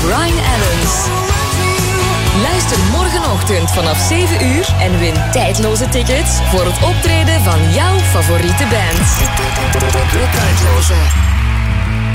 Ryan Adams. Luister morgenochtend vanaf 7 uur en win tijdloze tickets voor het optreden van jouw favoriete band. De tijdloze.